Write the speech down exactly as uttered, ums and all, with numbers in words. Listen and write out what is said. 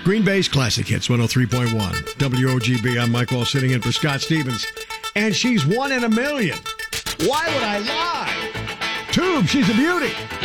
Green Bay's Classic Hits one oh three point one. W O G B. I'm Mike Wall sitting in for Scott Stevens. And she's one in a million. Why would I lie? Tube, she's a beauty.